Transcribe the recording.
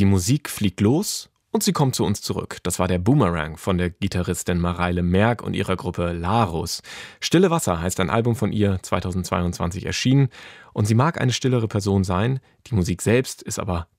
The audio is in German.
Die Musik fliegt los und sie kommt zu uns zurück. Das war der Boomerang von der Gitarristin Mareile Merk und ihrer Gruppe Larus. Stille Wasser heißt ein Album von ihr, 2022 erschienen. Und sie mag eine stillere Person sein, die Musik selbst ist aber